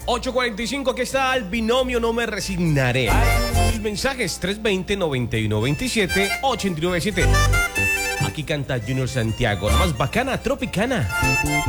8:45, aquí está el binomio No Me Resignaré. Sus mensajes 320-9127-897. Aquí canta Junior Santiago, la más bacana, tropicana.